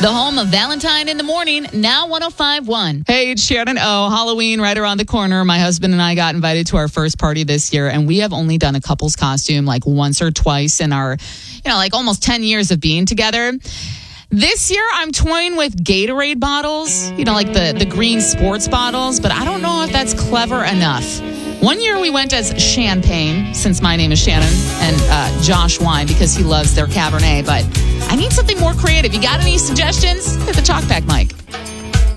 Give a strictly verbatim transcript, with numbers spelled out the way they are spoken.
The home of Valentine in the Morning, now one oh five point one. Hey, it's Shannon O. Halloween right around the corner. My husband and I got invited to our first party this year, and we have only done a couple's costume like once or twice in our, you know, like almost ten years of being together. This year, I'm toying with Gatorade bottles, you know, like the, the green sports bottles, but I don't know if that's clever enough. One year we went as champagne, since my name is Shannon, and uh, Josh wine because he loves their Cabernet, but I need something more creative. You got any suggestions? Hit the talk back mic.